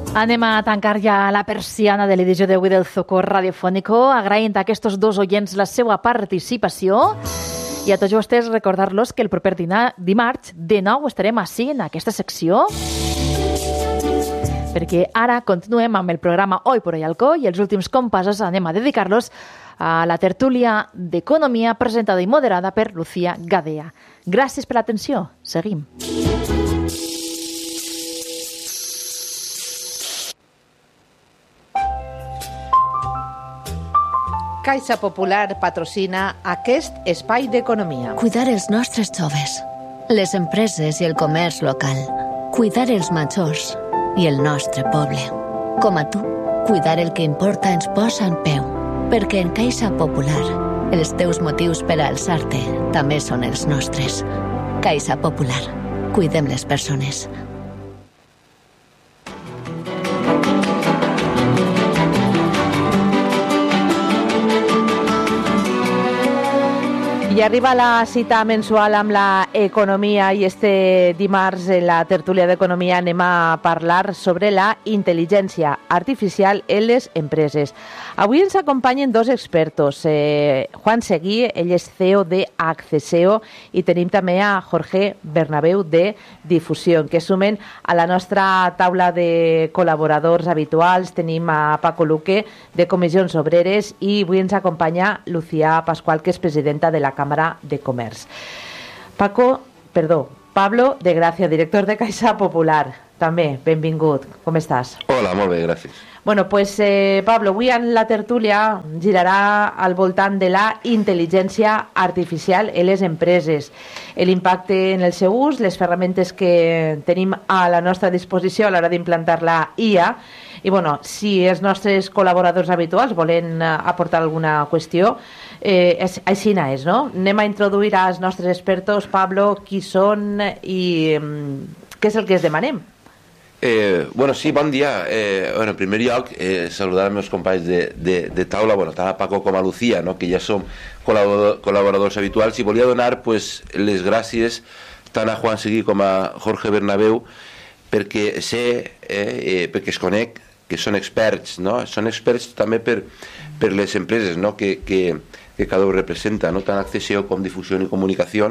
Anem a tancar ja la persiana de l'edició d'avui del Zocor Radiofónico, agraint a aquests dos oients la seva participació i a tots vostès recordar-los que el proper dimarts de nou estarem així en aquesta secció, perquè ara continuem amb el programa Hoy por Hoy Alcó i els últims compassos anem a dedicar-los a la tertúlia d'economia presentada i moderada per Lucía Gadea. Gràcies per l'atenció. Seguim. Caixa Popular patrocina aquest espai d'economia. Cuidar els nostres joves, les empreses i el comerç local. Cuidar els majors i el nostre poble. Com a tu, cuidar el que importa ens posa en peu. Perquè en Caixa Popular, els teus motius per a alçar-te també són els nostres. Caixa Popular. Cuidem les persones. I arriba la cita mensual amb la economia i este dimarts en la tertúlia d'economia anem a parlar sobre la intel·ligència artificial en les empreses. Avui ens acompanyen dos expertos. Juan Seguí, ell és CEO de Acceseo, i tenim també a Jorge Bernabeu de Difusión, que sumen a la nostra taula de col·laboradors habituals. Tenim a Paco Luque de Comissions Obreres i avui ens acompanya Lucía Pascual, que és presidenta de la Càmera de Comerç. Pablo de Gracia, director de Caixa Popular. També, benvingut. Com estàs? Hola, molt bé, gràcies. Bueno, pues Pablo, avui en la tertúlia girarà al voltant de la intel·ligència artificial en les empreses, l'impacte en el seu ús, les ferramentes que tenim a la nostra disposició a l'hora d'implantar la IA, i bueno, si els nostres col·laboradors habituals volen aportar alguna qüestió, així és, no? Anem a introduir als nostres expertos. Pablo, qui són i què és el que es demanem? Bueno, sí, bon dia. En primer lloc, saludar els meus companys de taula, tant a Paco com a Lucía, no? Que ja som col·laboradors habituals, i volia donar les gràcies tant a Juan Seguí com a Jorge Bernabeu perquè perquè es conec que són experts, no? Són experts també per les empreses, no? que cada un representa, no? Tant Acceseo com Difusión i Comunicació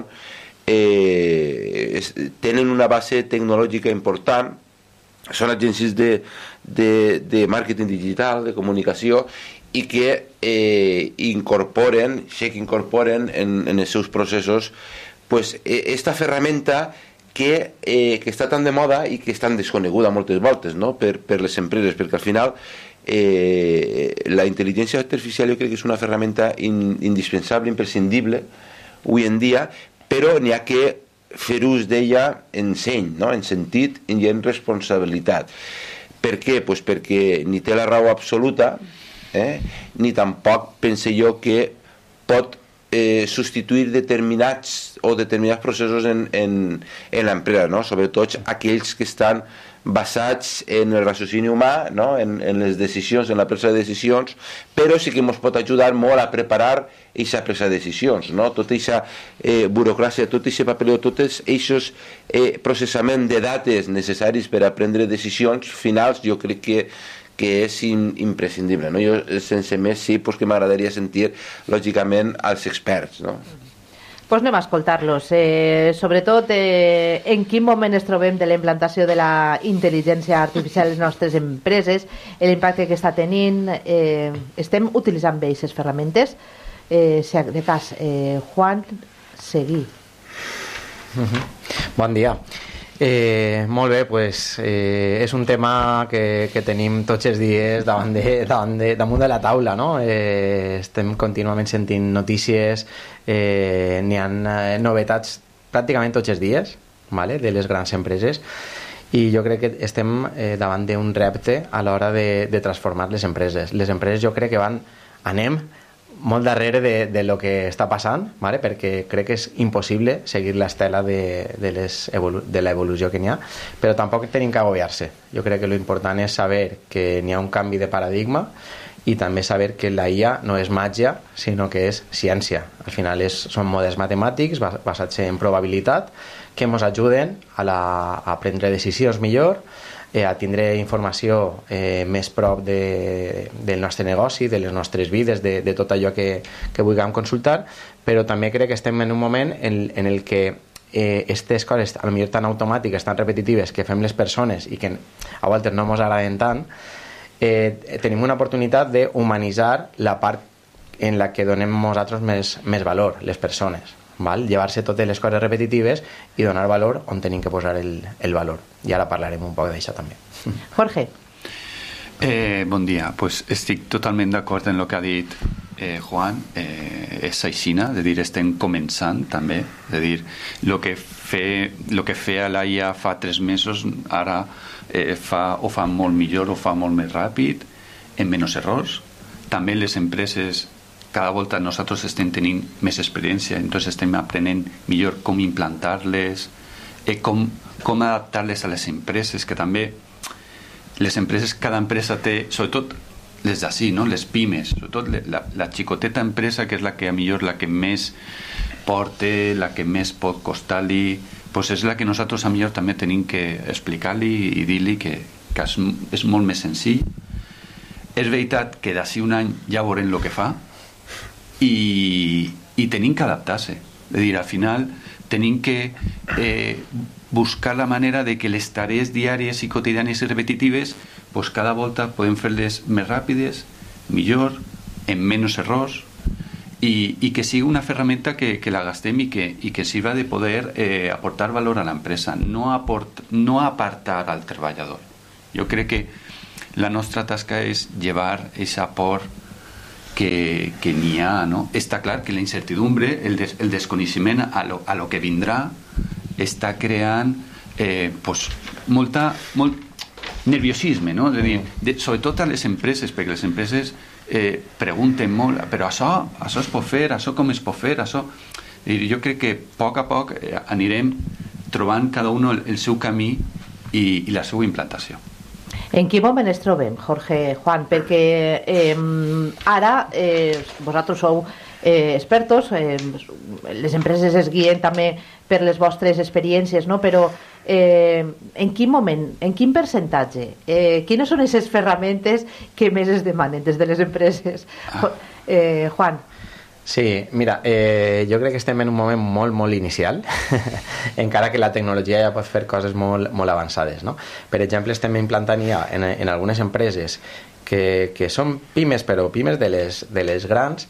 tenen una base tecnològica important, són agències de màrqueting digital, de comunicació, i que incorporen en els seus processos esta ferramenta que està tan de moda i que és tan desconeguda moltes voltes, no? per les empreses, perquè al final la intel·ligència artificial jo crec que és una ferramenta indispensable, imprescindible avui en dia, però n'hi ha que fer ús d'ella en seny, no? En sentit i en responsabilitat. Per què? Pues perquè ni té la raó absoluta, ni tampoc pense jo que pot substituir determinats processos en l'empresa, no? Sobretot aquells que estan basats en el raciocini humà, no? en les decisions, en la presa de decisions, però sí que ens pot ajudar molt a preparar aquesta presa de decisions, no? Tota aquesta burocràcia, tot aquest papeleo, tots aquests processament de dates necessaris per a prendre decisions finals, jo crec que és imprescindible, no? Jo, sense més, sí, que m'agradaria sentir, lògicament, als experts, no? Pues anem a escoltar-los. Sobretot, en quin moment es trobem de la implantació de la intel·ligència artificial a les nostres empreses, l'impacte que està tenint, estem utilitzant bé aquestes ferramentes. Si de cas, Juan Seguí. Bon dia. Molt bé, és un tema que tenim tots els dies damunt de la taula, no? Estem contínuament sentint notícies, n'hi ha novetats pràcticament tots els dies, vale? De les grans empreses, i jo crec que estem davant d'un repte a l'hora de transformar les empreses. Les empreses jo crec que anem molt darrere de lo que està passant, ¿vale? Perquè crec que és impossible seguir l'estela de l'evolució que n'hi ha, però tampoc tenim que agobiar-se. Jo crec que l'important és saber que n'hi ha un canvi de paradigma i també saber que la IA no és màgia, sinó que és ciència. Al final són models matemàtics basats en probabilitat que ens ajuden a prendre decisions millor, a tindre informació més prop del nostre negoci, de les nostres vides, de tot allò que vulguem consultar, però també crec que estem en un moment en el que aquestes coses, potser tan automàtiques, tan repetitives, que fem les persones i que a vegades no ens agraden tant, tenim una oportunitat d'humanitzar la part en la que donem nosaltres més valor, les persones. Val? Llevar-se totes les coses repetitives i donar valor on tenim que posar el valor. I ara parlarem un poc d'això també. Jorge. Bon dia. Pues estic totalment d'acord en el que ha dit Juan. És aixina, és a dir, estem començant també. És a dir, el que feia la IA fa 3 mesos, ara ho fa molt millor, ho fa molt més ràpid, amb menys errors. També les empreses, cada volta nosaltres estem tenint més experiència, entonces estem aprenent millor com implantar-les, com adaptar-les a les empreses, que també les empreses, cada empresa té, sobretot les d'ací, no? Les pimes, sobretot la xicoteta empresa, que és la que a millor la que més porta, la que més pot costar-li, pues és la que nosaltres a millor també tenim que explicar-li i dir-li que és molt més senzill. És veritat que d'ací un any ja veurem el que fa, i tenim que adaptar-se. És a dir, al final tenim que buscar la manera de que les tarees diàries i quotidianes i repetitives, pues cada volta podem fer-les més ràpides, millor, amb menys errors, i que sigui una ferramenta que la gastem i que sirva de poder aportar valor a l'empresa, no apartar al treballador. Jo crec que la nostra tasca és llevar aquest aport que n'hi ha, no? Està clar que la incertidumbre, el desconeixement a lo que vindrà, està creant molt nerviosisme, no? És a dir, sobretot a les empreses, perquè les empreses pregunten molt, però això es pot fer, això com es pot fer, això... Jo crec que a poc anirem trobant cada un el seu camí i la seva implantació. En quin moment ens trobem, Jorge, Juan? Perquè ara vosaltres sou expertos, les empreses es guien també per les vostres experiències, no? Però en quin moment, en quin percentatge, quines són aquestes ferramentes que més es demanen des de les empreses? Juan. Sí, mira, jo crec que estem en un moment molt inicial, encara que la tecnologia ja pot fer coses molt avançades, no? Per exemple, estem implantant ja en algunes empreses que són pimes, però pimes de les grans.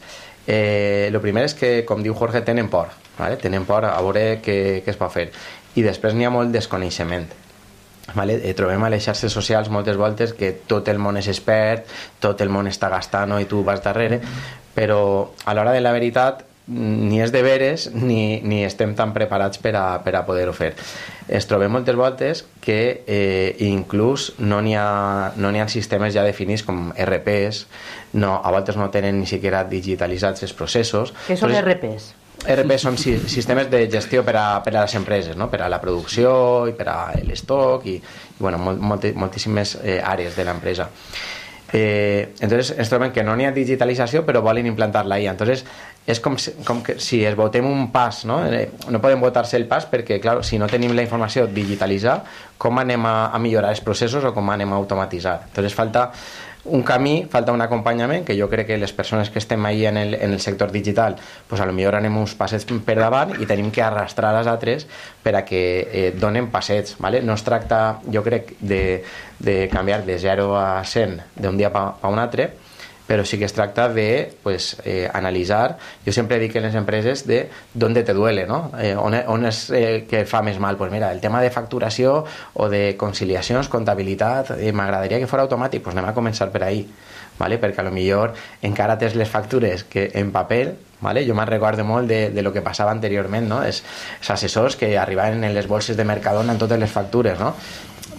El primer és que, com diu Jorge, tenen por, ¿vale? Tenen por a veure què es pot fer. I després n'hi ha molt desconeixement. Vale? Trobem a les xarxes socials moltes voltes que tot el món és expert, tot el món està gastant i tu vas darrere, però a l'hora de la veritat ni és de veres ni estem tan preparats per a poder-ho fer. Es trobem moltes voltes que inclús no n'hi ha sistemes ja definits com RPs, a voltes no tenen ni siquiera digitalitzats els processos. Què són RPs? RP són sistemes de gestió per a les empreses, no? Per a la producció i per a l'estoc i bueno, moltíssimes àrees de l'empresa. Entonces ens trobem que no n'hi ha digitalització però volen implantar la IA. Entonces és com que si es votem un pas, no podem votar-se el pas perquè clar, si no tenim la informació digitalitzada, com anem a millorar els processos o com anem a automatitzar. Entonces falta un camí, falta un acompanyament que jo crec que les persones que estem ahí en el sector digital pues a lo millor anem uns passets per davant i tenim que arrastrar les altres per a que donen passets, ¿vale? No es tracta, jo crec, de canviar de 0 a 100 d'un dia a un altre, però sí que es tracta de analitzar. Jo sempre dic en les empreses de d'on te duele, no? On és que fa més mal? Pues mira, el tema de facturació o de conciliacions, comptabilitat, m'agradaria que fos automàtic, pues anem a començar per ahí, ¿vale? Perquè a lo millor encara tens les factures que en paper, ¿vale? Jo me'n recordo molt de lo que passava anteriorment, no? Els assessors que arribaven en les bolses de Mercadona en totes les factures, no?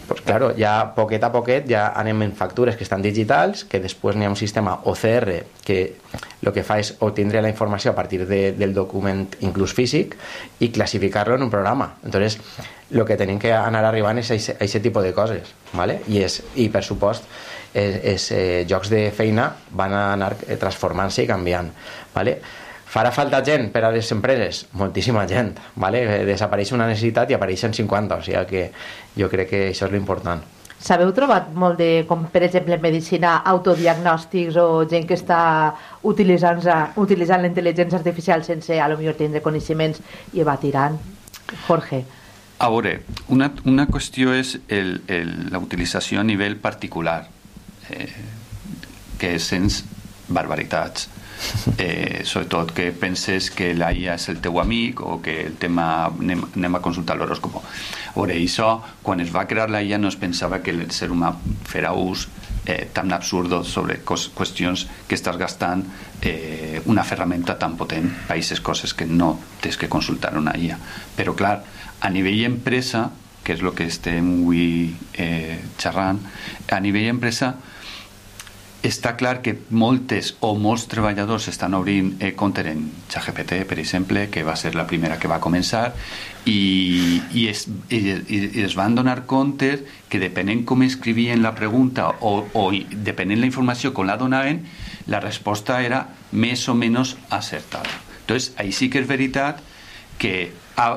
pues claro, ja poquet a poquet ja anem en factures que estan digitals, que després n'hi ha un sistema OCR que el que fa és obtindre la informació a partir del document inclús físic i classificar-lo en un programa. Entonces, el que tenim que anar arribant és a aquest tipus de coses, ¿vale? I per supost, llocs de feina van anar transformant-se i canviant, ¿vale? Farà falta gent per a les empreses? Moltíssima gent, ¿vale? Desapareix una necessitat i apareixen 50, o sigui que jo crec que això és l'important. S'haveu trobat molt de, com per exemple en medicina, autodiagnòstics o gent que està utilitzant la intel·ligència artificial sense a lo millor tindre coneixements i va tirant? Jorge. A veure, una qüestió és la utilització a nivell particular, que és sens barbaritats. Sobretot que penses que la IA és el teu amic o que el tema anem a consultar l'horòscopo. A veure, això, quan es va crear la IA no es pensava que el ser humà farà ús tan absurdo sobre qüestions que estàs gastant una ferramenta tan potent per aquestes coses que no tens que consultar una IA. Però clar, a nivell empresa, que és el que estem avui xerrant, a nivell empresa està clar que molts treballadors estan obrint compte en ChatGPT, per exemple, que va ser la primera que va començar, i es van donar compte que depenent com escrivien la pregunta o depenent la informació com la donaven, la resposta era més o menys acertada. Entonces, ahí sí que és veritat que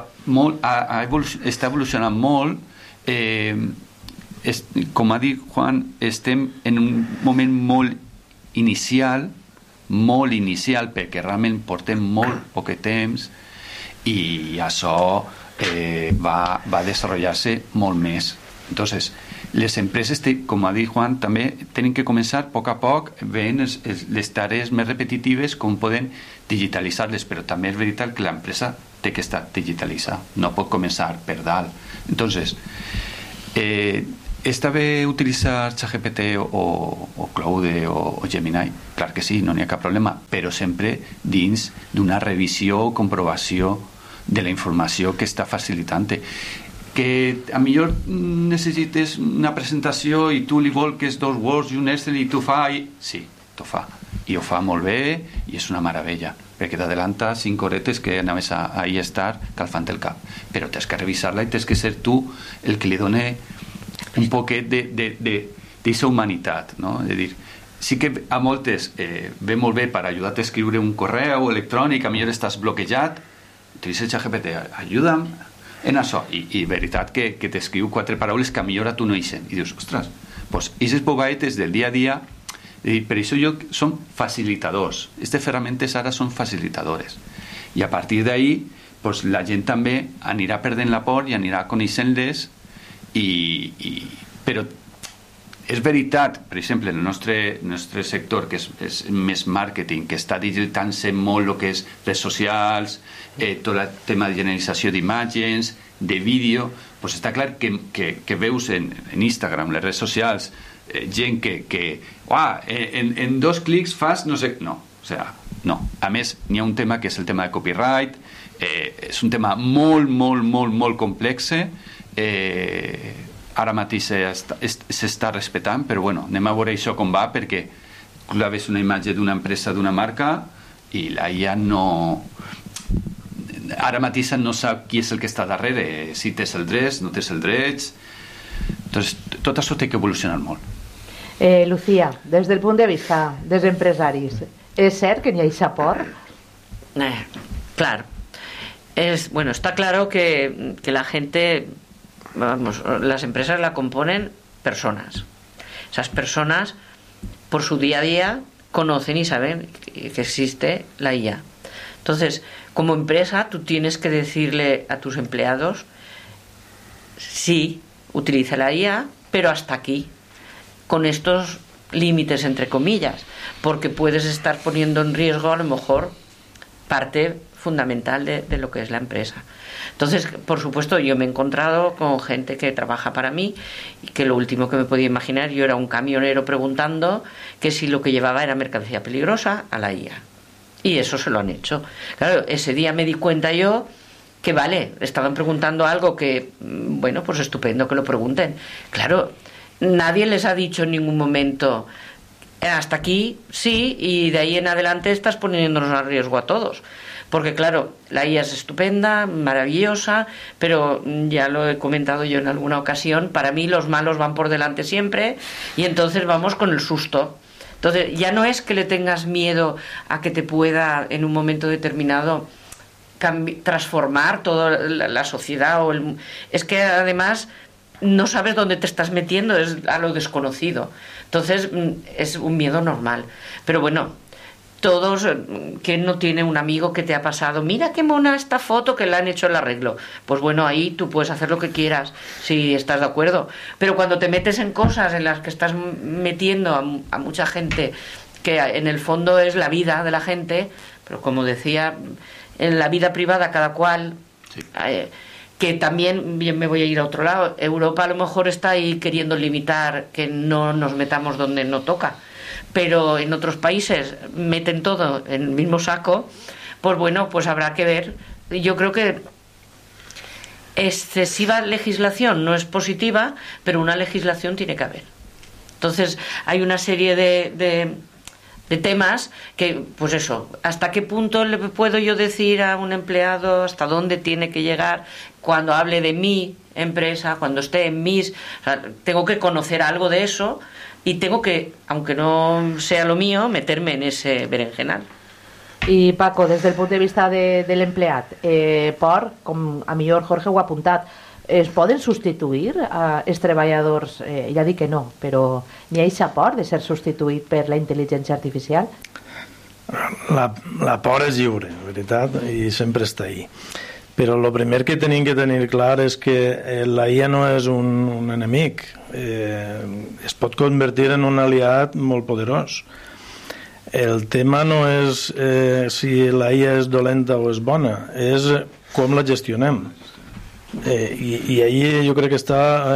està evolucionant molt. Com ha dit Juan, estem en un moment molt inicial perquè realment portem molt poc temps i això va desenvolupar-se molt més. Entonces, les empreses, com ha dit Juan, també tenen que començar a poc a poc veient les tarees més repetitives com poden digitalitzar-les, però també és veritat que l'empresa té que estar digitalitzada, no pot començar per dalt. Entonces, està bé utilitzar ChatGPT o Claude o Gemini? Clar que sí, no n'hi ha cap problema, però sempre dins d'una revisió o comprovació de la informació que està facilitant. Que a millor necessites una presentació i tu li volques 2 Words i un Excel i t'ho fa, sí, t'ho fa. I ho fa molt bé i és una meravella, perquè t'adelanta 5 horetes que anaves a estar calfant el cap. Però tens que revisar-la i tens que ser tu el que li doni un poquet d'aquesta humanitat, no? És a dir, sí que a moltes ve molt bé per ajudar-te a escriure un correu electrònic, a millor estàs bloquejat, utilitza ChatGPT, ajuda'm en això, i veritat que t'escriu 4 paraules que a millor a tu no ixen, i dius, ostres, doncs aquestes bobaetes del dia a dia, per això són facilitadors, aquestes ferramentes ara són facilitadores, i a partir d'ahí la gent també anirà perdent la por i anirà coneixent-les. Però és veritat, per exemple, en el nostre sector, que és més màrqueting, que està digitant-se molt el que és redes socials, tot el tema de generalització d'imatges, de vídeo, doncs està clar que veus en Instagram, les redes socials, gent que en 2 clics fas no sé... No, o sigui, no. A més, n'hi ha un tema que és el tema de copyright, és un tema molt complex, ara mateix s'està respectant, però bueno, anem a veure això com va, perquè claves una imatge d'una empresa, d'una marca, i la IA ara mateix no sap qui és el que està darrere, si tens el dret, no tens el dret. Entonces, tot això té que evolucionar molt. Lucía, des del punt de vista dels empresaris, és cert que n'hi ha aquesta por? Claro. Está claro que la gente, las empresas la componen personas. Esas personas, por su día a día, conocen y saben que existe la IA. Entonces, como empresa, tú tienes que decirle a tus empleados, sí, utiliza la IA, pero hasta aquí, con estos límites, entre comillas, porque puedes estar poniendo en riesgo, a lo mejor, parte fundamental de lo que es la empresa. Entonces, por supuesto, yo me he encontrado con gente que trabaja para mí y que lo último que me podía imaginar, yo era un camionero preguntando que si lo que llevaba era mercancía peligrosa a la IA. Y eso se lo han hecho. Claro, ese día me di cuenta yo que vale, estaban preguntando algo que, bueno, pues estupendo que lo pregunten. Claro, nadie les ha dicho en ningún momento hasta aquí sí, y de ahí en adelante estás poniéndonos a riesgo a todos. Porque claro, la IA es estupenda, maravillosa, pero ya lo he comentado yo en alguna ocasión, para mí los malos van por delante siempre y entonces vamos con el susto. Entonces ya no es que le tengas miedo a que te pueda en un momento determinado transformar toda la sociedad, es que además no sabes dónde te estás metiendo, es a lo desconocido. Entonces es un miedo normal. Pero bueno, todos, ¿quién no tiene un amigo que te ha pasado? Mira qué mona esta foto que le han hecho el arreglo. Pues bueno, ahí tú puedes hacer lo que quieras, si estás de acuerdo. Pero cuando te metes en cosas en las que estás metiendo a mucha gente, que en el fondo es la vida de la gente, pero como decía, en la vida privada cada cual... Sí. Que también, bien, me voy a ir a otro lado, Europa a lo mejor está ahí queriendo limitar que no nos metamos donde no toca, pero en otros países meten todo en el mismo saco, pues bueno, pues habrá que ver. Yo creo que excesiva legislación no es positiva, pero una legislación tiene que haber. Entonces hay una serie de temas que, pues eso, ¿hasta qué punto le puedo yo decir a un empleado hasta dónde tiene que llegar cuando hable de mi empresa, cuando esté en mis... O sea, tengo que conocer algo de eso y tengo que, aunque no sea lo mío, meterme en ese berenjenal. I Paco, des del punt de vista del empleat, com a millor Jorge ho ha apuntat, es poden substituir els treballadors? Ja dic que no, però n'hi ha aquesta por de ser substituït per la intel·ligència artificial? La por és lliure, veritat, i sempre està ahí. Però el primer que tenim que tenir clar és que la IA no és un enemic, es pot convertir en un aliat molt poderós. El tema no és si la IA és dolenta o és bona, és com la gestionem. I ahí jo crec que està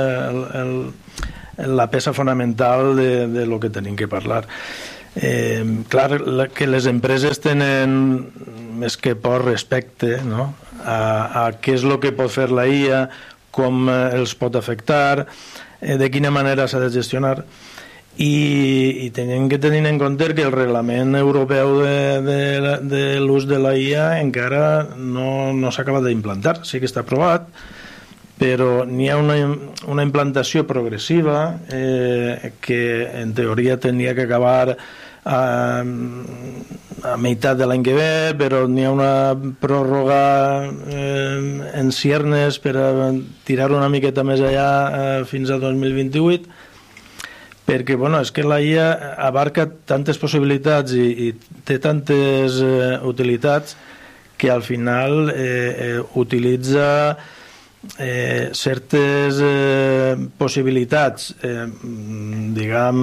la peça fonamental de lo que tenim que parlar. Clar, que les empreses tenen més que por respecte, no?, a què és el que pot fer la IA, com els pot afectar, de quina manera s'ha de gestionar, i tenim que tenir en compte que el reglament europeu de l'ús de la IA encara no s'ha acabat d'implantar. Sí que està aprovat, però n'hi ha una implantació progressiva que en teoria tenia que acabar a meitat de l'any que ve, però n'hi ha una pròrroga en ciernes per a tirar una miqueta més allà fins a 2028, perquè bueno, és que la IA abarca tantes possibilitats i té tantes utilitats que al final utilitza certes possibilitats, diguem,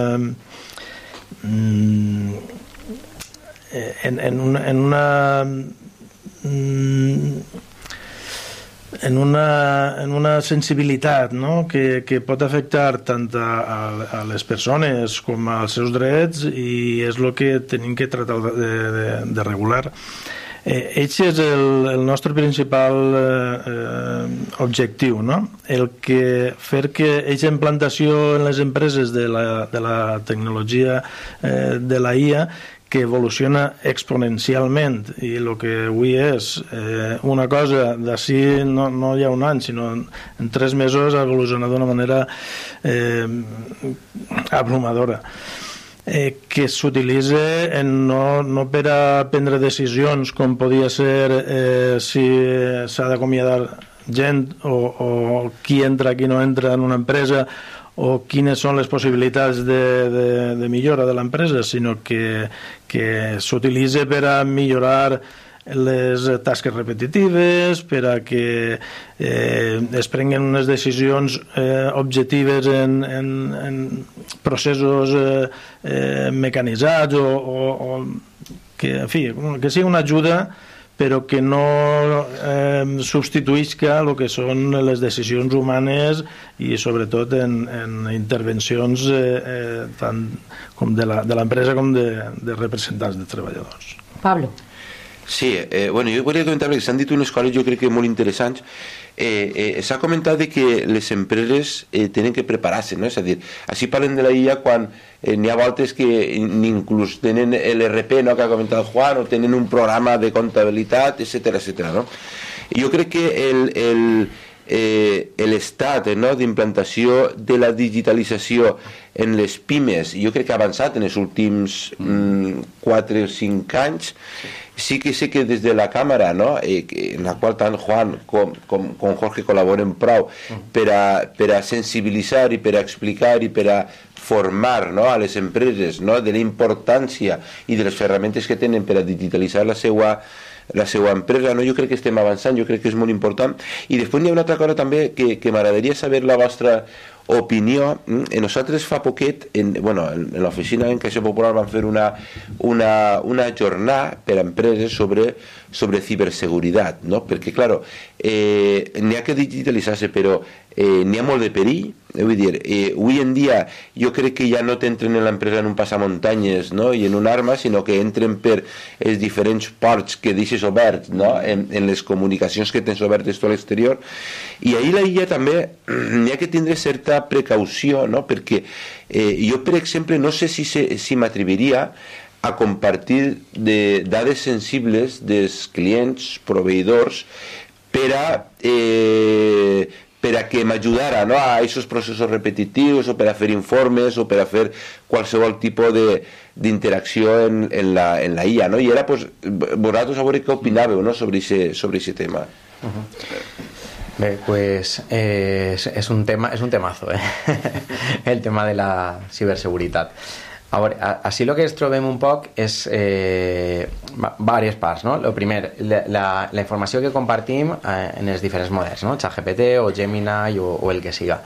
en una sensibilitat, no?, que pot afectar tant a les persones com als seus drets, i és el que tenim que tratar de regular. Aquest és el nostre principal objectiu, no?, fer que aquesta implantació en les empreses de la tecnologia de la IA, que evoluciona exponencialment, i el que avui és una cosa d'ací no hi ha un any, sinó en 3 mesos ha evolucionat d'una manera abrumadora, que s'utilitza no per a prendre decisions com podia ser si s'ha d'acomiadar gent o qui entra, qui no entra en una empresa, o quines són les possibilitats de millora de l'empresa, sinó que s'utilitza per a millorar les tasques repetitives, per a que es prenguen unes decisions objectives en processos mecanitzats, o que, en fi, que sigui una ajuda, però que no substituïsca el que són les decisions humanes, i sobretot en intervencions tant com de l'empresa com de representants de treballadors. Pablo. Sí, bueno, jo volia comentar que s'han dit unes coses jo crec que molt interessants. S'ha comentat de que les empreses tenen que preparar-se, no? És a dir, així parlem de la IA quan n'hi ha voltes que inclús tenen l'RP, no?, que ha comentat Juan, o tenen un programa de comptabilitat, etc., no? Jo crec que l'estat, no?, d'implantació de la digitalització en les pimes, jo crec que ha avançat en els últims 4 o 5 anys. Sí que sé que des de la càmera, no?, en la qual tant Juan com Jorge col·laboren prou per a sensibilitzar i per a explicar i per a formar, no?, a les empreses, no?, de la importància i de les ferramentes que tenen per a digitalitzar la seva empresa, no? Jo crec que estem avançant, jo crec que és molt important. I després n'hi ha una altra cosa també que m'agradaria saber la vostra opinió. Nosaltres fa poquet en l'oficina en Caixa Popular vam fer una jornada per a empreses sobre ciberseguretat, no? Perquè, claro, n'hi ha que digitalitzar-se, però n'hi ha molt de perill. Vull dir, avui en dia jo crec que ja no t'entren en l'empresa en un passamuntanyes, no?, i en una arma, sinó que entren per els diferents ports que deixes oberts, no?, en les comunicacions que tens obertes tu a l'exterior. I ahir la IA també n'hi ha que tindre certa precaució, no?, perquè jo, per exemple, no sé si m'atreviria a compartir dades sensibles dels clients, proveïdors, per a que m'ajudara, no?, a aquests processos repetitius, o per a fer informes, o per a fer qualsevol tipus d'interacció en la IA, no? I era, pues, vosaltres a veure què opinàveu, no?, sobre aquest tema. Bé, pues és un temazo, el tema de la ciberseguretat. A veure, així el que ens trobem un poc és diverses parts, no? El primer, la informació que compartim en els diferents models, no? ChatGPT o Gemini o el que siga.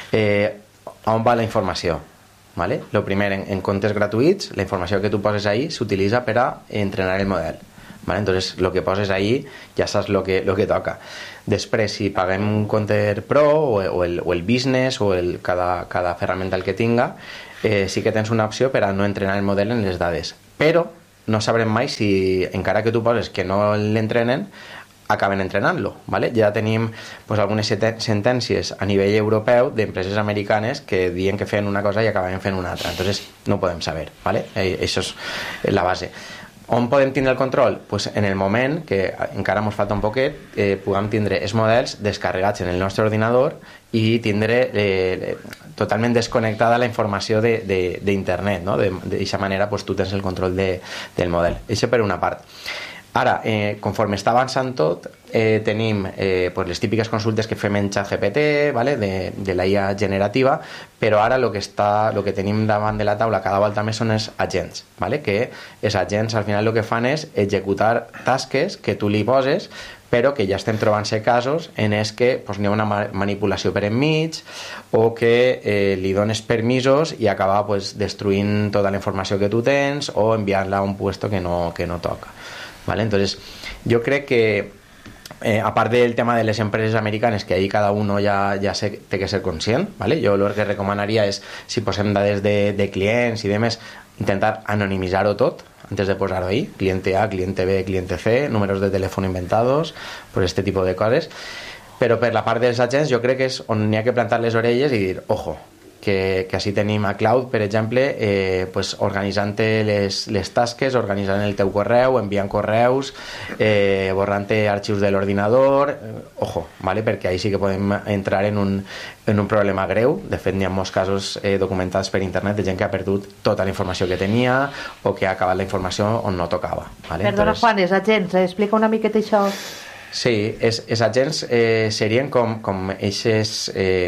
On va la informació? ¿Vale? El primer, en comptes gratuïts, la informació que tu poses ahí s'utilitza per a entrenar el model. ¿Vale? Entonces, lo que poses ahí ja saps lo que toca. Després, si paguem un compte pro o el business o cada ferramenta el que tinga, sí que tens una opció per a no entrenar el model en les dades. Però no sabrem mai si, encara que tu poses que no l'entrenen, acaben entrenant-lo. ¿Vale? Ja tenim pues, algunes sentències a nivell europeu d'empreses americanes que diuen que feien una cosa i acaben fent una altra. Entonces, no podem saber. ¿Vale? Això és la base. On podem tindre el control? Pues en el moment que encara ens falta un poquet puguem tindre els models descarregats en el nostre ordinador i tindre totalment desconnectada la informació d'internet, no? D'aquesta manera pues, tu tens el control del model. Això per una part. Ara, conforme està avançant tot, tenim pues, les típiques consultes que fem en ChatGPT, ¿vale? de la IA generativa, però ara el que tenim davant de la taula cada volta més són els agents, ¿vale? Que els agents al final el que fan és executar tasques que tu li poses, però que ja estem trobant-se casos en els que pues, n'hi ha una manipulació per enmig o que li dones permisos i acaba pues, destruint tota la informació que tu tens o enviant-la a un puesto que no toca. ¿Vale? Entonces, yo creo que aparte del tema de las empresas americanas, que ahí cada uno ya tiene que ser consciente, ¿vale? Yo lo que recomendaría es, si posem dades de clients i demés, intentar anonimitzar-ho tot antes de posar-ho ahí, cliente A, cliente B, cliente C, números de teléfono inventados, pues este tipo de coses. Però per la part dels agents jo crec que és on n'hi ha que plantar les orelles i dir, ojo, que així tenim a Cloud, per exemple, pues, organitzant les tasques, organitzant el teu correu, enviant correus, borrant arxius de l'ordinador, ojo, ¿vale? Perquè ahí sí que podem entrar en un problema greu. De fet, n'hi ha molts casos documentats per internet de gent que ha perdut tota la informació que tenia o que ha acabat la informació on no tocava. ¿Vale? Perdona, Juan, els agents, explica una miqueta això. Sí, els agents serien com eixes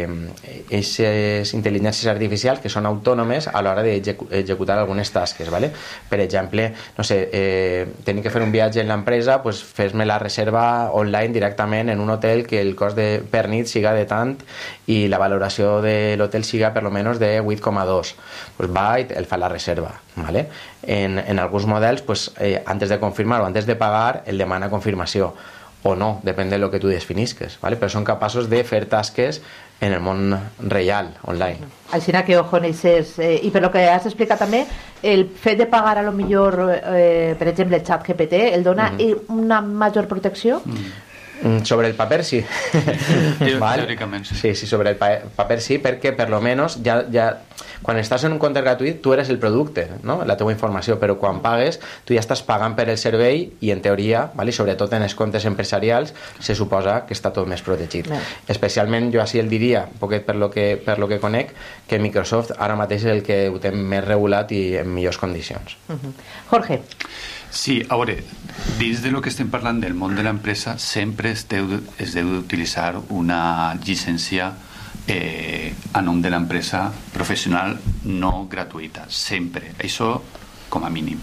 intel·ligències artificials que són autònomes a l'hora d'executar algunes tasques, ¿vale? Per exemple, no sé, tenir que fer un viatge en l'empresa, pues fes-me la reserva online directament en un hotel que el cost per nit siga de tant i la valoració de l'hotel siga per lo menos de 8,2. Pues va i el fa la reserva, ¿vale? En alguns models, pues, antes de confirmar o antes de pagar, el demana confirmació. o no, depèn de lo que tu definisques, ¿vale? Però són capaços de fer tasques en el món real, online. Així que ojo en eixes, i per lo que has explicat també, el fet de pagar a lo millor, per exemple, el ChatGPT, el dona una major protecció? Sobre el paper sí. Teòricament sí. Sí, sobre el paper sí, perquè per lo menos ja quan estàs en un compte gratuït tu eres el producte, no? La teva informació, però quan pagues tu ja estàs pagant per el servei i en teoria, vale? Sobretot en els comptes empresarials se suposa que està tot més protegit. Especialment jo així el diria, un poquet per lo que conec, que Microsoft ara mateix és el que ho té més regulat i en millors condicions. Jorge. Sí, a veure, dins de lo que estem parlant del món de l'empresa sempre es deu d'utilitzar una llicència a nom de l'empresa professional no gratuïta, sempre, això com a mínim.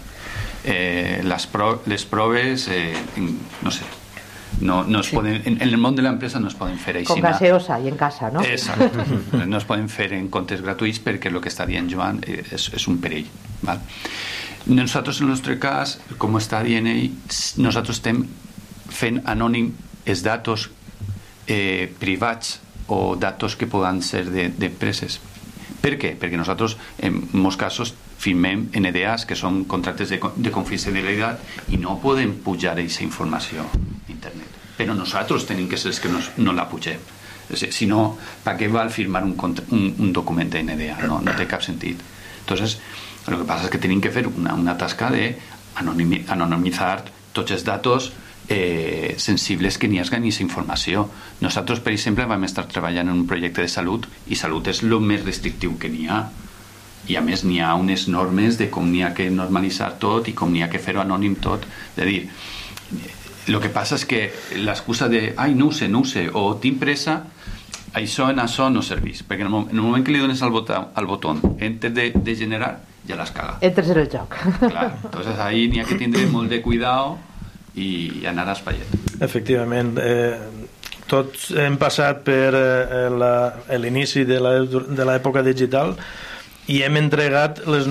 Les proves, no sé, no es poden, en el món de l'empresa no es poden fer així. Com gaseosa i en casa, no? Exacte, no es poden fer en comptes gratuïts perquè el que està dient Joan és un perill, val? Nosaltres, en el nostre cas, com està dient ell, nosaltres estem fent anònim els datos privats o datos que poden ser d'empreses. Per què? Perquè nosaltres, en molts casos, firmem NDAs, que són contractes de confidencialitat, i no podem pujar aquesta informació a internet. Però nosaltres tenim que ser els que no la pugem. Si no, per què val firmar un document de NDA? No té cap sentit. Entonces, lo que pasa es que tienen que hacer una tasca de anonimizar tots els datos sensibles que n'hi hagi en aquesta informació. Nosaltres, per exemple, vam estar treballant en un projecte de salut i salut és el més restrictiu que n'hi ha, i a més n'hi ha unes normes de com n'hi ha que normalitzar tot i com n'hi ha que fer-ho anònim tot. És a dir, el que passa és que l'excusa de ai, no ho sé, o tinc pressa, això no serveix, perquè en el moment que li dones al botó enter de generar, ja l'has cagat. Entres en el joc. Clar, entonces ahí n'hi ha que tindre molt de cuidado i anar a espaiet. Efectivament, tots hem passat per l'inici de l'època digital i hem entregat la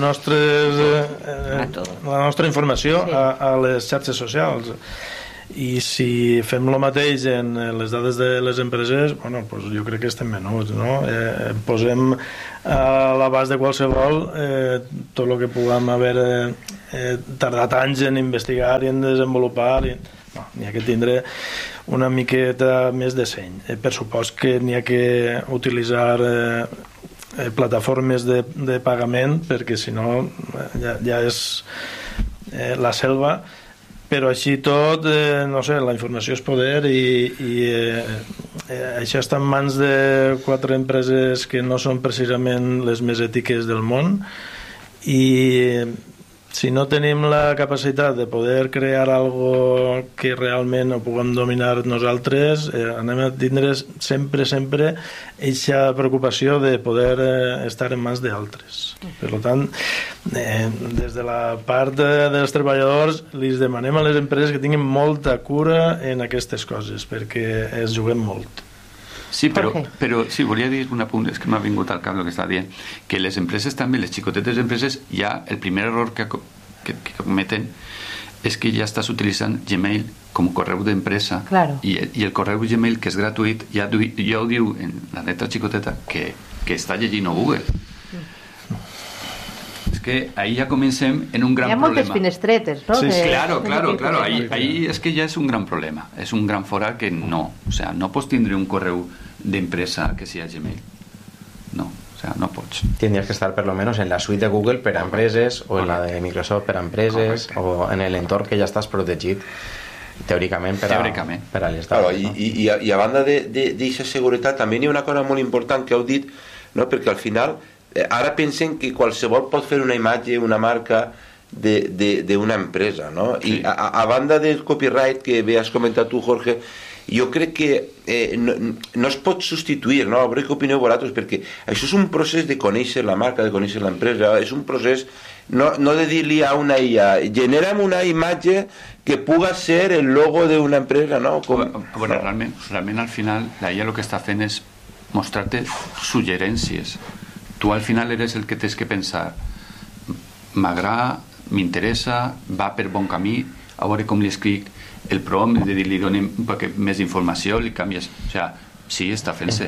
nostra informació a les xarxes socials. I si fem el mateix en les dades de les empreses, bueno, pues jo crec que estem menuts, no? Posem a l'abast de qualsevol tot el que puguem haver tardat anys en investigar i en desenvolupar. N'hi ha que tindre una miqueta més de seny. Per supost que n'hi ha que utilitzar plataformes de pagament, perquè si no ja és la selva. Però així tot, no sé, la informació és poder i això està en mans de 4 empreses que no són precisament les més ètiques del món, i si no tenim la capacitat de poder crear algo que realment ho puguem dominar nosaltres, anem a tindre sempre aquesta preocupació de poder estar en mans d'altres. Per tant, des de la part dels treballadors els demanem a les empreses que tinguin molta cura en aquestes coses, perquè es juguem molt. Sí, però sí, volia dir un apunt, és que m'ha vingut al cap el que està dient, que les empreses també, les xicotetes empreses, ja el primer error que cometen és que ja estàs utilitzant Gmail com correu d'empresa, claro. i el correu Gmail, que és gratuït, ja ho diu en la lletra xicoteta que està llegint a Google. És que ahí ja comencem en un gran problema. Hi ha moltes finestretes, no? Sí, claro. Ahí és que ja és un gran problema. És un gran forat que no. O sea, no pots tindre un correu d'empresa que sigui Gmail. No, o sea, no pots. Tendrías que estar por lo menos en la suite de Google per a empreses o en la de Microsoft per a empreses o en el entorn que ja estàs protegit teòricament per a l'estat. Claro, i a banda d'aquesta seguretat també hi ha una cosa molt important que heu dit, no? Perquè al final ara pensen que qualsevol pot fer una imatge, una marca d'una empresa, no? I a banda del copyright que bé has comentat tu, Jorge, jo crec que no es pot substituir, no? A veure què opineu vosaltres, perquè això és un procés de conèixer la marca, de conèixer l'empresa, és un procés no de dir-li a una IA genera'm una imatge que puga ser el logo d'una empresa, no? Bueno, realment al final la IA el que està fent és mostrar-te suggerències. Tu al final eres el que tens que pensar, m'agrada, m'interessa, va per bon camí, a veure com li escric, el PROM, li donem un poquet més d'informació, li canvies... O sigui, sí, està fent-se.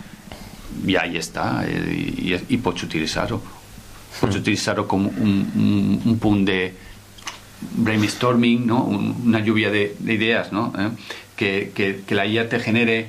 Ja hi està, i pots utilitzar-ho. Pots utilitzar-ho com un punt de brainstorming, no? Una lluvia d'idees, no? Que la IA te genere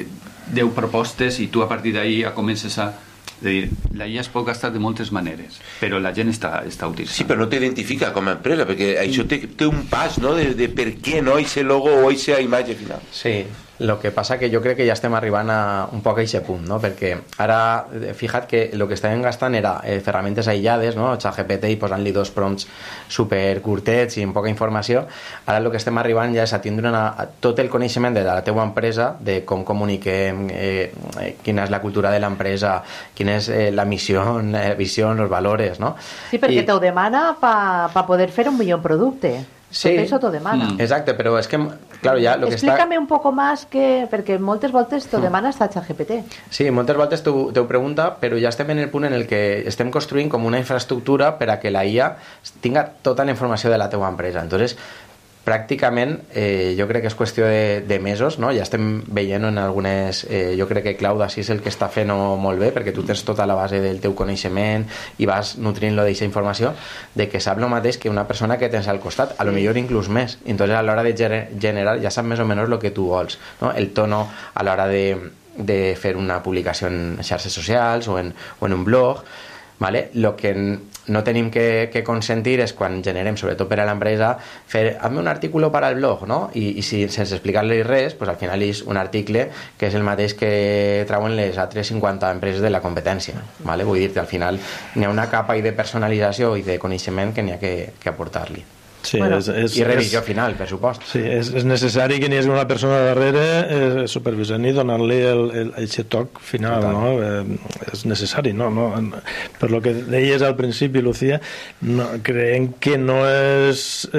10 propostes i tu a partir d'ahí ja comences a... És a dir, la IA es pot gastar de moltes maneres, però la gent està utilitzant. Sí, però no t'identifica com a empresa, perquè això té un pas, no?, de per què no aquest logo o aquesta imatge final. Sí, el que passa que jo crec que ja estem arribant a un poc a aquest punt, no? Perquè ara, fija't que el que estàvem gastant era ferramentes aïllades, no? ChatGPT, i posant-li 2 prompts super curtets i amb poca informació. Ara el que estem arribant ja és a tindre tot el coneixement de la teua empresa, de com comuniquem, quina és la cultura de l'empresa, quina és la missió, visió, els valores, no? Sí, perquè t'ho demana per poder fer un millor producte. Sí, tot eso t'ho demana. Exacte, però és que, claro, ja lo que Explícame un poco más, perquè moltes voltes t'ho demana hasta ChatGPT. Sí, moltes voltes t'ho pregunta, però ja estem en el punt en el que estem construint com una infraestructura per a que la IA tinga tota la informació de la teua empresa. Entonces, pràcticament jo crec que és qüestió de mesos, no? Ja estem veient en algunes... jo crec que Cloud així és el que està fent molt bé, perquè tu tens tota la base del teu coneixement i vas nutrint-lo d'aquesta informació, de que sap el mateix que una persona que tens al costat, a lo millor inclús més. Entonces, a l'hora de generar ja sap més o menys el que tu vols, no? El tono a l'hora de fer una publicació en xarxes socials o en un blog, ¿vale? Lo que no tenim que consentir és quan generem, sobretot per a l'empresa, fer, hazme un artículo para el blog, no? I si, sense explicar-li res, pues al final és un article que és el mateix que trauen les altres 50 empreses de la competència, ¿vale? Vull dir-te, al final n'hi ha una capa de personalització i de coneixement que n'hi ha que aportar-li. Sí, bueno, i revisió final, per supost. Sí, és necessari que n'hi hagi una persona darrere supervisant i donant-li aquest toc final, no? És necessari, no? Per lo que deies al principi, Lucía, creiem que no és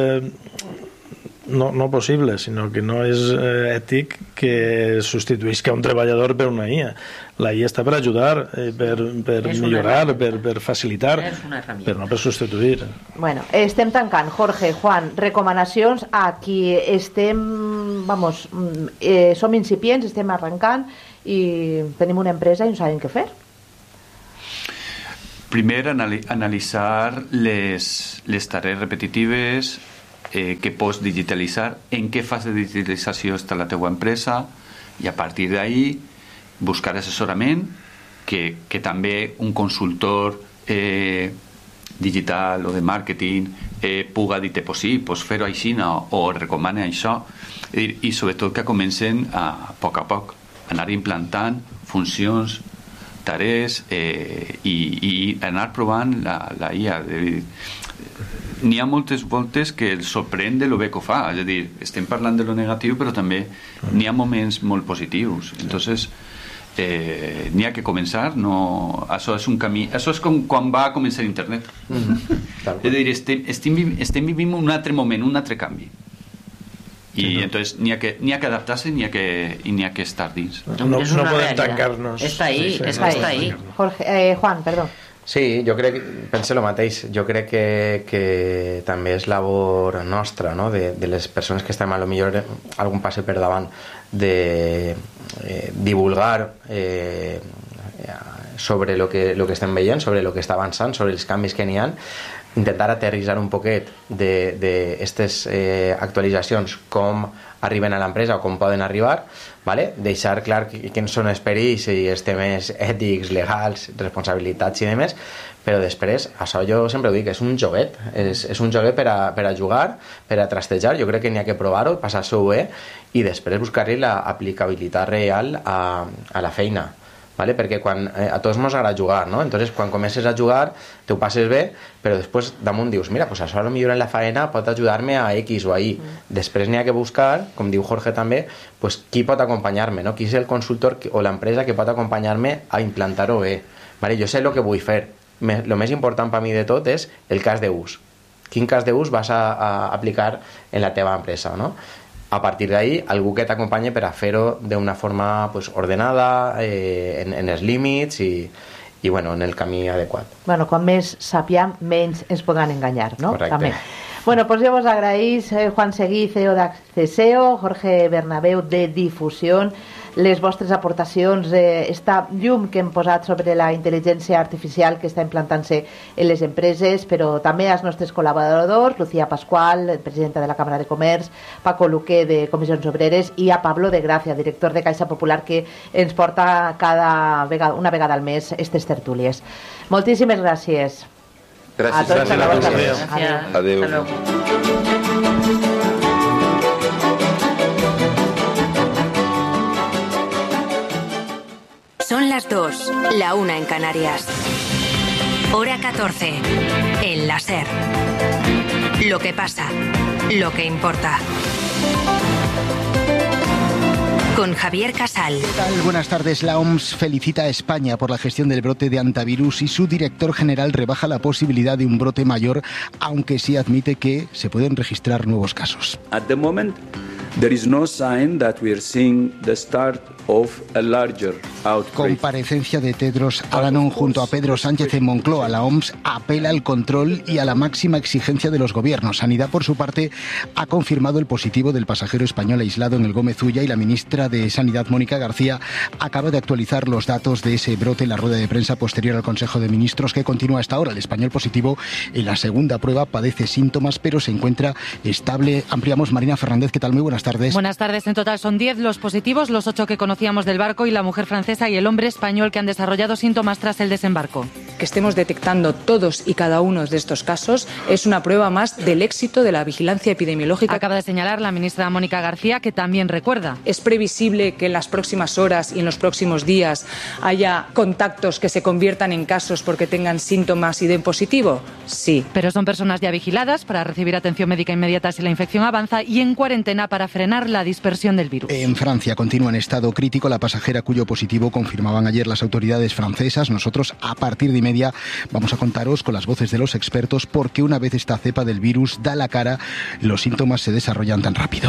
no possible, sinó que no és ètic que substituïsca un treballador per una IA. La IA està per ajudar, per millorar, per facilitar, però no per substituir. Bueno, estem tancant. Jorge, Juan, recomanacions a qui estem, som incipients, estem arrencant i tenim una empresa i no sabem què fer. Primer, analitzar les tarees repetitives que pots digitalitzar, en què fase de digitalització està la teua empresa, i a partir d'ahí buscar assessorament, que també un consultor digital o de màrqueting puga dir-te, pues sí, pots fer-ho així o recomana això, i sobretot que comencen a poc anar implantant funcions, tarees i anar provant la IA. N'hi ha moltes voltes que el sorprèn de lo bé que ho fa, és a dir, estem parlant de lo negatiu, però també n'hi ha moments molt positius. Entonces, n'hi ha que començar, això és un camí, això és com quan va començar internet. És a dir, estem vivint un altre moment, un altre canvi. I entonces n'hi ha que adaptar-se i n'hi ha que estar dins. No podem tancar-nos. Està ahí. Jorge, Juan, perdó. Sí, jo crec, penso el mateix. Jo crec que també és labor nostra, no? De les persones que estem a lo millor algun passe per davant, de divulgar sobre lo que estem veient, sobre lo que està avançant, sobre els canvis que n'hi ha, intentar aterritzar un poquet d'aquestes actualitzacions, com arriben a l'empresa o com poden arribar, ¿vale? Deixar clar quins són els perills i els temes ètics, legals, responsabilitats i demés, però després, això jo sempre ho dic, és un joguet, és un joguet per a jugar, per a trastejar. Jo crec que n'hi ha que provar-ho, passar-s'ho bé i després buscar-li l'aplicabilitat real a la feina. ¿Vale? Perquè a tots ens agrada jugar, no? Entonces, quan comences a jugar, t'ho passes bé, però després damunt dius, mira, pues això potser en la faena pot ajudar-me a X o a Y. Després n'hi ha que buscar, com diu Jorge també, pues, qui pot acompanyar-me, no? Qui és el consultor o l'empresa que pot acompanyar-me a implantar-ho bé. Vale? Jo sé el que vull fer. El més important per mi de tot és el cas d'ús. Quin cas d'ús vas a aplicar en la teva empresa, no? A partir d'ahí, algú que t'acompanyi per a fer-ho d'una forma pues, ordenada, en els límits i bueno, en el camí adequat. Bueno, quan més sàpiem, menys ens podran enganyar, no? Correcte. També. Bueno, pues ja vos agraïs Juan Seguí, CEO d'Acceseo, Jorge Bernabéu de Difusión, les vostres aportacions, esta llum que hem posat sobre la intel·ligència artificial que està implantant-se en les empreses, però també als nostres col·laboradors, Lucía Pascual, presidenta de la Càmera de Comerç, Paco Luque, de Comissions Obreres, i a Pablo de Gracia, director de Caixa Popular, que ens porta una vegada al mes aquestes tertúlies. Moltíssimes gràcies. Gràcies a tots. Adéu. Adéu. Son las 2, la 1 en Canarias. Hora 14, en la SER. Lo que pasa, lo que importa. Con Javier Casal. ¿Qué tal? Buenas tardes. La OMS felicita a España por la gestión del brote de hantavirus y su director general rebaja la posibilidad de un brote mayor, aunque sí admite que se pueden registrar nuevos casos. At the moment, there is no sign that we are seeing the start of a larger outbreak. Comparecencia de Tedros Adhanom junto a Pedro Sánchez en Moncloa. La OMS apela al control y a la máxima exigencia de los gobiernos. Sanidad, por su parte, ha confirmado el positivo del pasajero español aislado en el Gómez Ulla y la ministra de Sanidad, Mónica García, acaba de actualizar los datos de ese brote en la rueda de prensa posterior al Consejo de Ministros que continúa hasta ahora. El español positivo en la segunda prueba padece síntomas pero se encuentra estable. Ampliamos. Marina Fernández, ¿qué tal? Muy buenas tardes. Buenas tardes. En total son 10 los positivos, los 8 que conocíamos del barco y la mujer francesa y el hombre español que han desarrollado síntomas tras el desembarco. Que estemos detectando todos y cada uno de estos casos es una prueba más del éxito de la vigilancia epidemiológica. Acaba de señalar la ministra Mónica García, que también recuerda. ¿Es previsible que en las próximas horas y en los próximos días haya contactos que se conviertan en casos porque tengan síntomas y den positivo? Sí. Pero son personas ya vigiladas para recibir atención médica inmediata si la infección avanza y en cuarentena para frenar la dispersión del virus. En Francia continúa en estado crítico la pasajera cuyo positivo confirmaban ayer las autoridades francesas. Nosotros a partir de 1:30 vamos a contaros con las voces de los expertos por qué una vez esta cepa del virus da la cara, los síntomas se desarrollan tan rápido.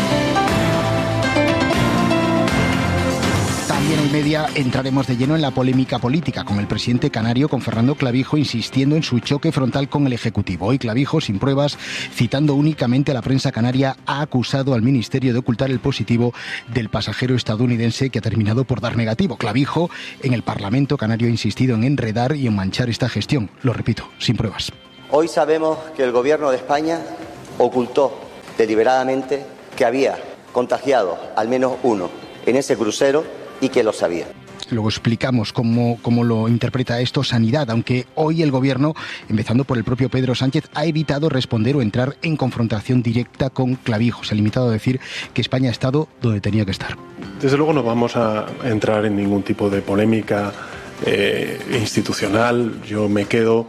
También en 1:30 entraremos de lleno en la polémica política con el presidente canario, con Fernando Clavijo, insistiendo en su choque frontal con el Ejecutivo. Hoy Clavijo, sin pruebas, citando únicamente a la prensa canaria, ha acusado al Ministerio de ocultar el positivo del pasajero estadounidense que ha terminado por dar negativo. Clavijo, en el Parlamento canario, ha insistido en enredar y en manchar esta gestión. Lo repito, sin pruebas. Hoy sabemos que el Gobierno de España ocultó deliberadamente que había contagiado al menos uno en ese crucero y que lo sabía. Luego explicamos cómo lo interpreta esto Sanidad, aunque hoy el Gobierno, empezando por el propio Pedro Sánchez, ha evitado responder o entrar en confrontación directa con Clavijo. Se ha limitado a decir que España ha estado donde tenía que estar. Desde luego no vamos a entrar en ningún tipo de polémica institucional. Yo me quedo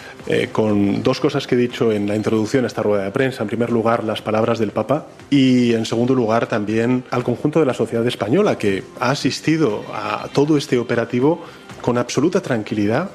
con dos cosas que he dicho en la introducción a esta rueda de prensa. En primer lugar, las palabras del Papa y, en segundo lugar, también al conjunto de la sociedad española que ha asistido a todo este operativo con absoluta tranquilidad.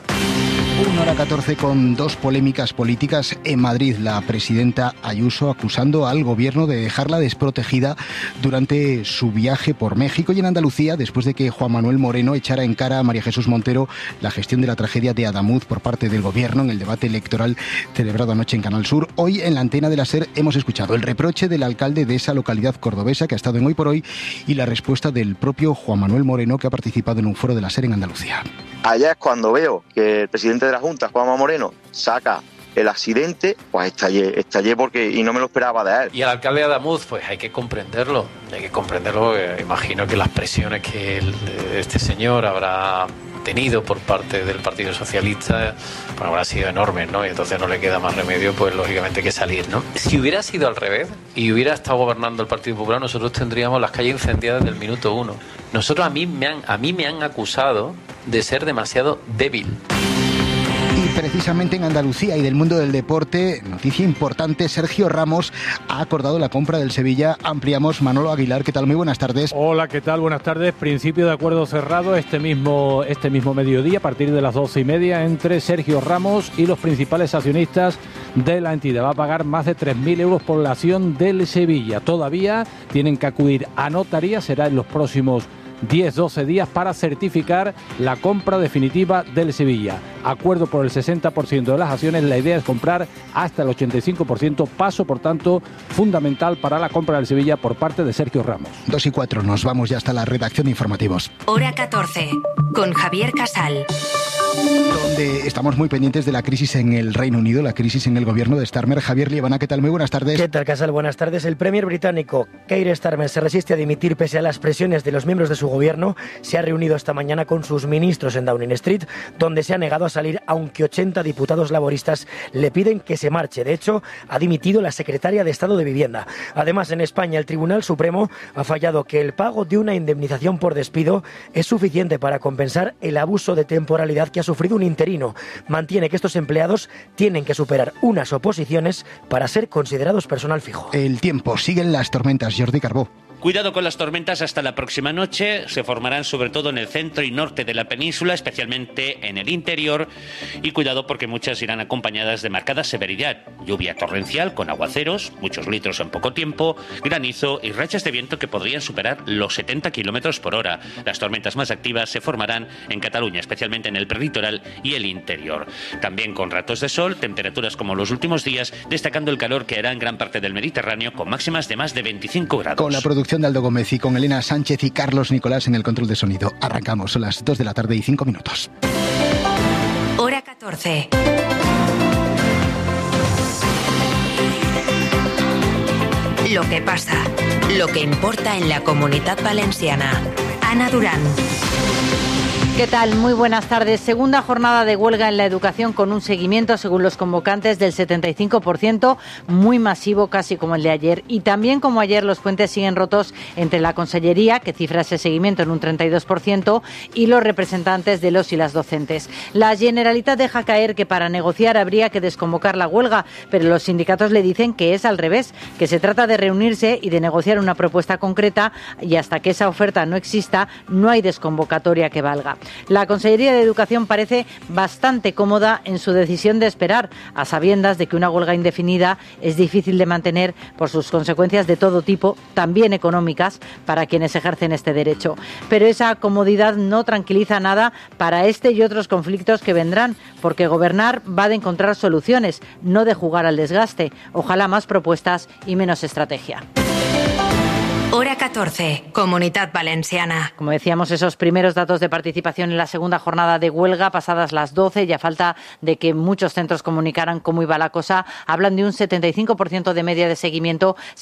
1:14 con dos polémicas políticas en Madrid. La presidenta Ayuso acusando al gobierno de dejarla desprotegida durante su viaje por México, y en Andalucía, después de que Juan Manuel Moreno echara en cara a María Jesús Montero la gestión de la tragedia de Adamuz por parte del gobierno en el debate electoral celebrado anoche en Canal Sur. Hoy en la antena de la SER hemos escuchado el reproche del alcalde de esa localidad cordobesa que ha estado en Hoy por Hoy y la respuesta del propio Juan Manuel Moreno, que ha participado en un foro de la SER en Andalucía. Allá es cuando veo que el presidente de la Junta, Juanma Moreno, saca el accidente, pues estallé porque y no me lo esperaba de él. Y al alcalde de Adamuz, pues hay que comprenderlo, imagino que las presiones que este señor habrá tenido por parte del Partido Socialista pues habrá sido enormes, ¿no? Y entonces no le queda más remedio, pues lógicamente, que salir, ¿no? Si hubiera sido al revés y hubiera estado gobernando el Partido Popular, nosotros tendríamos las calles incendiadas desde el minuto 1. A mí me han acusado de ser demasiado débil. Y precisamente en Andalucía y del mundo del deporte, noticia importante, Sergio Ramos ha acordado la compra del Sevilla. Ampliamos. Manolo Aguilar, ¿qué tal? Muy buenas tardes. Hola, ¿qué tal? Buenas tardes. Principio de acuerdo cerrado este mismo mediodía, a partir de las 12:30, entre Sergio Ramos y los principales accionistas de la entidad. Va a pagar más de 3.000 euros por la acción del Sevilla. Todavía tienen que acudir a notaría, será en los próximos 10-12 días para certificar la compra definitiva del Sevilla. Acuerdo por el 60% de las acciones, la idea es comprar hasta el 85%, paso por tanto fundamental para la compra del Sevilla por parte de Sergio Ramos. 2:04, nos vamos ya hasta la redacción de informativos. Hora 14, con Javier Casal. Donde estamos muy pendientes de la crisis en el Reino Unido, la crisis en el gobierno de Starmer. Javier Liebana, ¿qué tal? Muy buenas tardes. ¿Qué tal, Casal? Buenas tardes. El premier británico Keir Starmer se resiste a dimitir pese a las presiones de los miembros de su gobierno. Se ha reunido esta mañana con sus ministros en Downing Street, donde se ha negado a salir, aunque 80 diputados laboristas le piden que se marche. De hecho, ha dimitido la secretaria de Estado de Vivienda. Además, en España, el Tribunal Supremo ha fallado que el pago de una indemnización por despido es suficiente para compensar el abuso de temporalidad que ha sufrido un interino. Mantiene que estos empleados tienen que superar unas oposiciones para ser considerados personal fijo. El tiempo, siguen las tormentas. Jordi Carbó. Cuidado con las tormentas hasta la próxima noche. Se formarán sobre todo en el centro y norte de la península, especialmente en el interior. Y cuidado porque muchas irán acompañadas de marcada severidad. Lluvia torrencial con aguaceros, muchos litros en poco tiempo, granizo y rachas de viento que podrían superar los 70 kilómetros por hora. Las tormentas más activas se formarán en Cataluña, especialmente en el prelitoral y el interior. También con ratos de sol, temperaturas como los últimos días, destacando el calor que hará en gran parte del Mediterráneo con máximas de más de 25 grados. Con la producción de Aldo Gómez y con Elena Sánchez y Carlos Nicolás en el control de sonido. Arrancamos, son las 2 de la tarde y 5 minutos. Hora 14. Lo que pasa, lo que importa en la Comunitat Valenciana. Ana Durán. ¿Qué tal? Muy buenas tardes. Segunda jornada de huelga en la educación con un seguimiento, según los convocantes, del 75%, muy masivo, casi como el de ayer. Y también como ayer, los puentes siguen rotos entre la Consellería, que cifra ese seguimiento en un 32%, y los representantes de los y las docentes. La Generalitat deja caer que para negociar habría que desconvocar la huelga, pero los sindicatos le dicen que es al revés, que se trata de reunirse y de negociar una propuesta concreta, y hasta que esa oferta no exista, no hay desconvocatoria que valga. La Consellería de Educación parece bastante cómoda en su decisión de esperar, a sabiendas de que una huelga indefinida es difícil de mantener por sus consecuencias de todo tipo, también económicas, para quienes ejercen este derecho. Pero esa comodidad no tranquiliza nada para este y otros conflictos que vendrán, porque gobernar va de encontrar soluciones, no de jugar al desgaste. Ojalá más propuestas y menos estrategia. Hora 14, Comunitat Valenciana. Como decíamos, esos primeros datos de participación en la segunda jornada de huelga, pasadas las 12, y a falta de que muchos centros comunicaran cómo iba la cosa, hablan de un 75% de media de seguimiento,